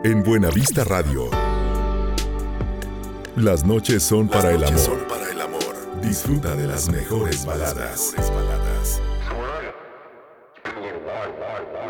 En Buenavista Radio. Las noches son para el amor. Disfruta de las mejores baladas.